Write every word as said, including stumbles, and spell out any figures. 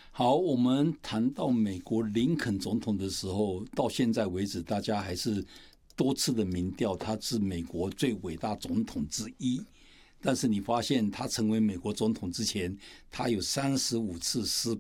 好，我们谈到美国林肯总统的时候，到现在为止，大家还是多次的民调，他是美国最伟大总统之一。但是你发现他成为美国总统之前，他有三十五次失